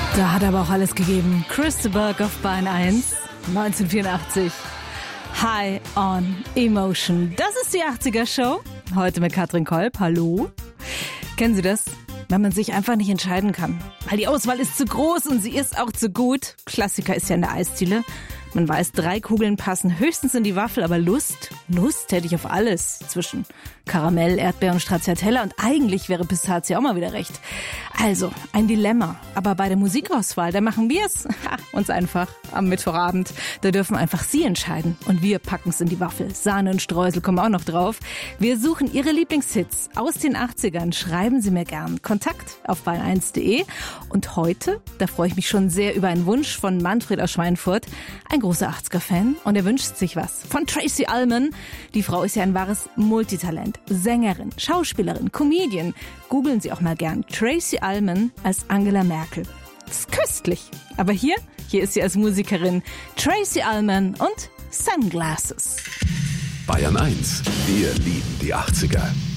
Da hat er aber auch alles gegeben. Chris de Burgh auf Bayern 1, 1984. High on Emotion. Das ist die 80er-Show. Heute mit Katrin Kolb. Hallo. Kennen Sie das? Wenn man sich einfach nicht entscheiden kann. Weil die Auswahl ist zu groß und sie ist auch zu gut. Klassiker ist ja in der Eisdiele. Man weiß, 3 Kugeln passen höchstens in die Waffel, aber Lust hätte ich auf alles. Zwischen Karamell, Erdbeer und Stracciatella und eigentlich wäre Pistazie auch mal wieder recht. Also, ein Dilemma. Aber bei der Musikauswahl, da machen wir es uns einfach am Mittwochabend. Da dürfen einfach Sie entscheiden und wir packen es in die Waffel. Sahne und Streusel kommen auch noch drauf. Wir suchen Ihre Lieblingshits aus den 80ern. Schreiben Sie mir gern. Kontakt auf bayern1.de. Und heute, da freue ich mich schon sehr über einen Wunsch von Manfred aus Schweinfurt. Ein großer 80er-Fan und er wünscht sich was von Tracey Ullman. Die Frau ist ja ein wahres Multitalent. Sängerin, Schauspielerin, Comedian. Googeln Sie auch mal gern Tracey Ullman als Angela Merkel. Das ist köstlich. Aber hier ist sie als Musikerin. Tracey Ullman und Sunglasses. Bayern 1, wir lieben die 80er.